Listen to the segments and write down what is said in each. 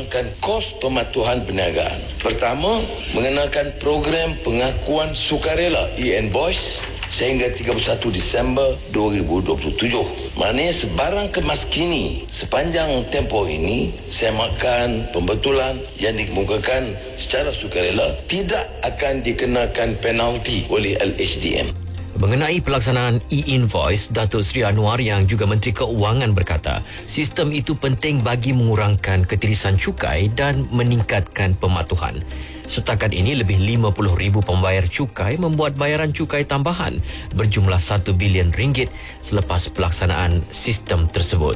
mengurangkan kos pematuhan perniagaan. Pertama, mengenakan program pengakuan sukarela e-invoice sehingga 31 Disember 2027. Maknanya sebarang kemas kini sepanjang tempoh ini, semakan pembetulan yang dikemukakan secara sukarela tidak akan dikenakan penalti oleh LHDM. Mengenai pelaksanaan e-invoice, Datuk Seri Anwar yang juga Menteri Keuangan berkata, sistem itu penting bagi mengurangkan ketirisan cukai dan meningkatkan pematuhan. Setakat ini, lebih 50,000 pembayar cukai membuat bayaran cukai tambahan berjumlah RM1 bilion selepas pelaksanaan sistem tersebut.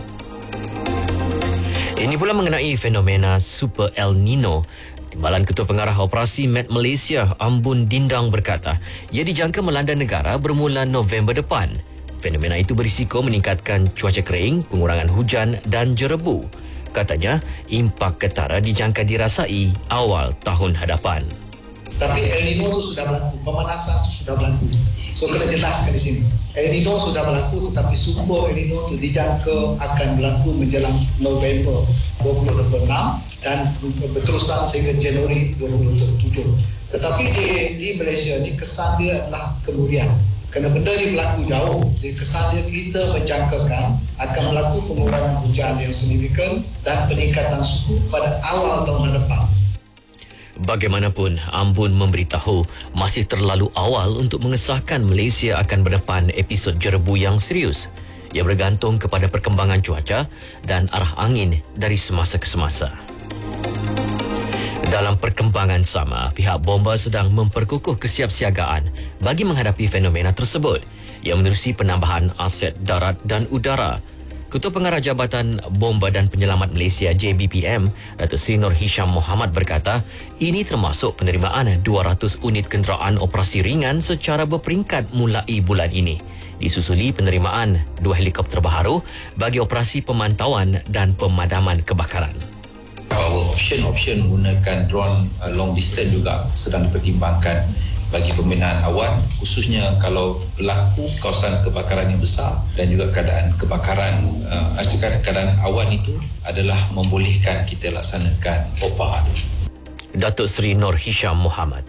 Ini pula mengenai fenomena Super El Nino. Timbalan Ketua Pengarah Operasi Met Malaysia, Ambun Dindang berkata, ia dijangka melanda negara bermula November depan. Fenomena itu berisiko meningkatkan cuaca kering, pengurangan hujan dan jerebu. Katanya, impak ketara dijangka dirasai awal tahun hadapan. Tapi El Nino itu sudah berlaku, pemanasan itu sudah berlaku. So kena jelaskan di sini. El Nino sudah berlaku, tetapi Super El Nino itu dijangka akan berlaku menjelang November 2026 dan berterusan sehingga Januari 2027. Tetapi di Malaysia ni kesan dia adalah kemudian. Kerana benda ni berlaku jauh, jadi kesan dia kita menjangkakan akan berlaku pengurangan hujan yang signifikan dan peningkatan suhu pada awal tahun depan. Bagaimanapun, Ambun memberitahu masih terlalu awal untuk mengesahkan Malaysia akan berdepan episod jerebu yang serius. Ia bergantung kepada perkembangan cuaca dan arah angin dari semasa ke semasa. Dalam perkembangan sama, pihak Bomba sedang memperkukuh kesiapsiagaan bagi menghadapi fenomena tersebut yang menerusi penambahan aset darat dan udara. Ketua Pengarah Jabatan Bomba dan Penyelamat Malaysia JBPM, Datuk Seri Nur Hisham Mohamad berkata, ini termasuk penerimaan 200 unit kenderaan operasi ringan secara berperingkat mulai bulan ini. Disusuli penerimaan 2 helikopter baharu bagi operasi pemantauan dan pemadaman kebakaran. Our option menggunakan drone long distance juga sedang dipertimbangkan bagi pembinaan awan, khususnya kalau berlaku kawasan kebakaran yang besar dan juga keadaan kebakaran, keadaan awan itu adalah membolehkan kita laksanakan OPA. Datuk Seri Nur Hisham Mohamad.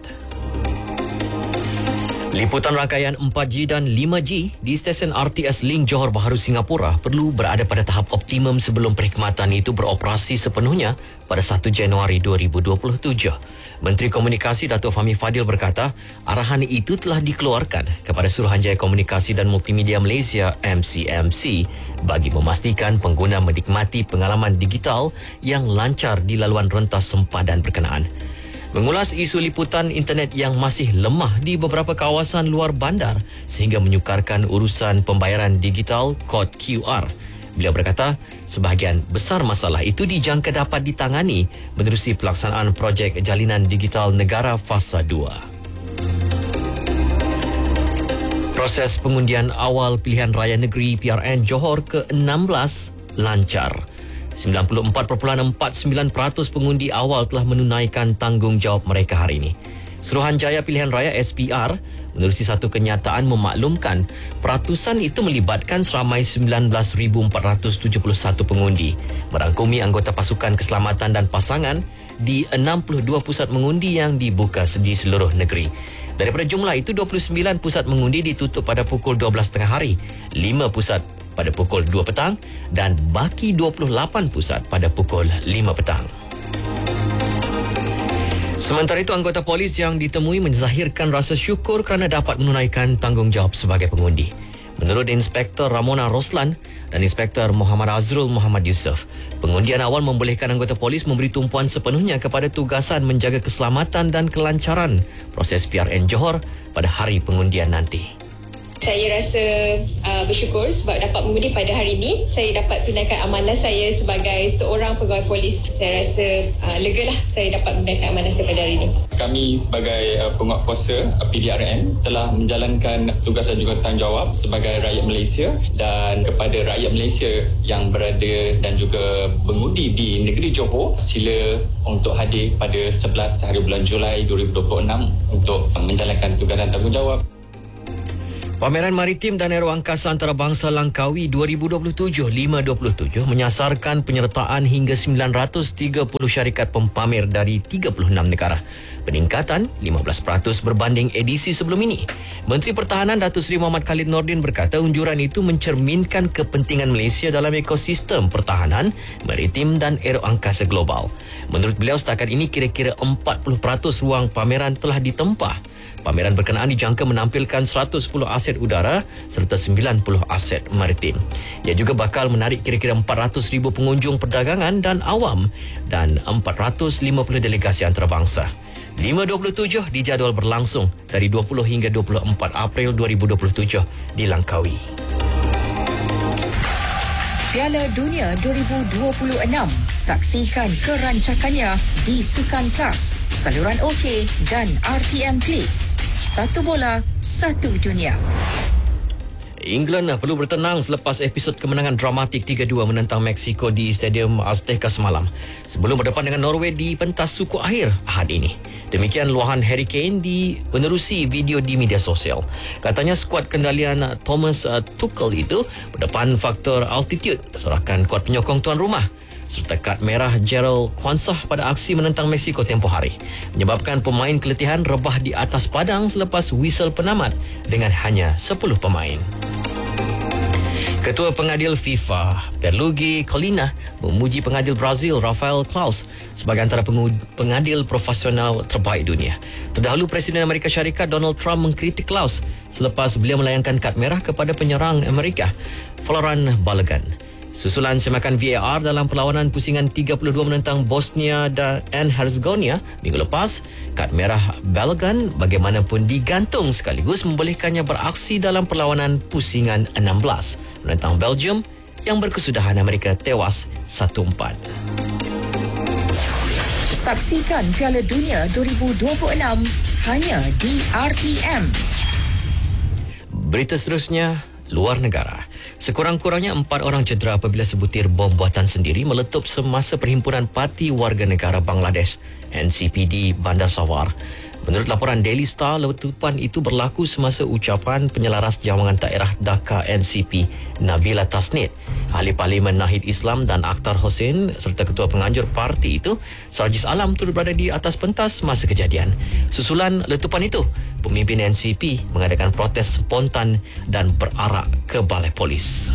Liputan rangkaian 4G dan 5G di stesen RTS Link Johor Bahru Singapura perlu berada pada tahap optimum sebelum perkhidmatan itu beroperasi sepenuhnya pada 1 Januari 2027. Menteri Komunikasi Datuk Fahmi Fadil berkata, arahan itu telah dikeluarkan kepada Suruhanjaya Komunikasi dan Multimedia Malaysia MCMC bagi memastikan pengguna menikmati pengalaman digital yang lancar di laluan rentas sempadan berkenaan. Mengulas isu liputan internet yang masih lemah di beberapa kawasan luar bandar sehingga menyukarkan urusan pembayaran digital kod QR. Beliau berkata, sebahagian besar masalah itu dijangka dapat ditangani menerusi pelaksanaan projek Jalinan Digital Negara Fasa 2. Proses pengundian awal pilihan raya negeri PRN Johor ke-16 lancar. 94.49% pengundi awal telah menunaikan tanggungjawab mereka hari ini. Suruhanjaya Pilihan Raya SPR menerusi satu kenyataan memaklumkan peratusan itu melibatkan seramai 19,471 pengundi, merangkumi anggota pasukan keselamatan dan pasangan di 62 pusat mengundi yang dibuka di seluruh negeri. Daripada jumlah itu, 29 pusat mengundi ditutup pada pukul 12.30 hari, 5 pusat pada pukul 2 petang dan baki 28 pusat pada pukul 5 petang. Sementara itu, anggota polis yang ditemui menzahirkan rasa syukur kerana dapat menunaikan tanggungjawab sebagai pengundi. Menurut Inspektor Ramona Roslan dan Inspektor Muhammad Azrul Muhammad Yusof, pengundian awal membolehkan anggota polis memberi tumpuan sepenuhnya kepada tugasan menjaga keselamatan dan kelancaran proses PRN Johor pada hari pengundian nanti. Saya rasa bersyukur sebab dapat mengundi pada hari ini. Saya dapat tunaikan amanah saya sebagai seorang pegawai polis. Saya rasa lega lah saya dapat menunaikan amanah saya pada hari ini. Kami sebagai penguatkuasa PDRM telah menjalankan tugas dan juga tanggungjawab sebagai rakyat Malaysia, dan kepada rakyat Malaysia yang berada dan juga mengundi di negeri Johor, sila untuk hadir pada 11 hari bulan Julai 2026 untuk menjalankan tugas dan tanggungjawab. Pameran Maritim dan Aeroangkasa Antarabangsa Langkawi 2027-527 menyasarkan penyertaan hingga 930 syarikat pempamer dari 36 negara. Peningkatan 15% berbanding edisi sebelum ini. Menteri Pertahanan Datuk Seri Muhammad Khalid Nordin berkata unjuran itu mencerminkan kepentingan Malaysia dalam ekosistem pertahanan, maritim dan aeroangkasa global. Menurut beliau, setakat ini kira-kira 40% ruang pameran telah ditempah. Pameran berkenaan dijangka menampilkan 110 aset udara serta 90 aset maritim. Ia juga bakal menarik kira-kira 400,000 pengunjung perdagangan dan awam dan 450 delegasi antarabangsa. 527 dijadual berlangsung dari 20 hingga 24 April 2027 di Langkawi. Piala Dunia 2026. Saksikan kerancakannya di Sukan Plus, saluran OK dan RTM Play. Satu bola, satu dunia. England perlu bertenang selepas episod kemenangan dramatik 3-2 menentang Mexico di Stadium Azteca semalam sebelum berdepan dengan Norway di pentas suku akhir Ahad ini. Demikian luahan Harry Kane di menerusi video di media sosial. Katanya skuad kendalian Thomas Tuchel itu berdepan faktor altitude, sorakan kuat penyokong tuan rumah serta kad merah Gerald Kwanzaa pada aksi menentang Mexico tempoh hari menyebabkan pemain keletihan rebah di atas padang selepas whistle penamat dengan hanya 10 pemain. Ketua Pengadil FIFA, Pierluigi Collina, memuji pengadil Brazil, Rafael Claus, sebagai antara pengadil profesional terbaik dunia. Terdahulu, Presiden Amerika Syarikat Donald Trump mengkritik Claus selepas beliau melayangkan kad merah kepada penyerang Amerika, Florin Balogun. Susulan semakan VAR dalam perlawanan pusingan 32 menentang Bosnia dan Herzegovina minggu lepas, kad merah Balogun bagaimanapun digantung sekaligus membolehkannya beraksi dalam perlawanan pusingan 16 menentang Belgium yang berkesudahan Amerika tewas 1-4. Saksikan Piala Dunia 2026 hanya di RTM. Berita seterusnya, luar negara. Sekurang-kurangnya 4 orang cedera apabila sebutir bom buatan sendiri meletup semasa Perhimpunan Parti Warga Negara Bangladesh NCP di Bandar Sawar. Menurut laporan Daily Star, letupan itu berlaku semasa ucapan penyelaras Jawangan Daerah Dhaka NCP Nabila Tasnid. Ahli Parlimen Nahid Islam dan Akhtar Hossain serta Ketua Penganjur parti itu, Sarjis Alam, turut berada di atas pentas masa kejadian. Susulan letupan itu, pemimpin NCP mengadakan protes spontan dan berarak ke balai polis.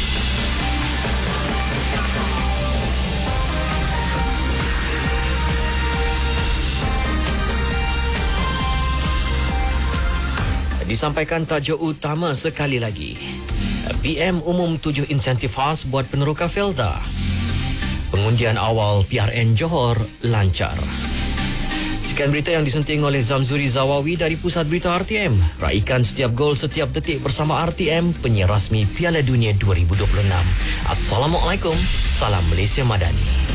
Disampaikan tajuk utama sekali lagi. PM umum 7 insentif khas buat peneroka Felda. Pengundian awal PRN Johor lancar. Sekian berita yang disenting oleh Zamzuri Zawawi dari Pusat Berita RTM. Raikan setiap gol setiap detik bersama RTM, penyiar rasmi Piala Dunia 2026. Assalamualaikum. Salam Malaysia Madani.